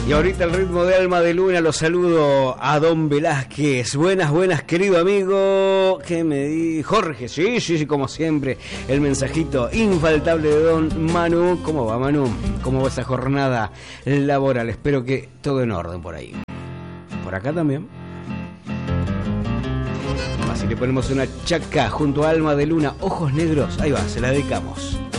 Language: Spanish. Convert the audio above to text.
Y ahorita el ritmo de Alma de Luna lo saludo a Don Velázquez. Buenas, querido amigo. ¿Qué me di? Jorge, sí, como siempre. El mensajito infaltable de Don Manu. ¿Cómo va, Manu? ¿Cómo va esa jornada laboral? Espero que todo en orden por ahí. Por acá también. Así le ponemos una chaca junto a Alma de Luna. Ojos negros. Ahí va, se la dedicamos.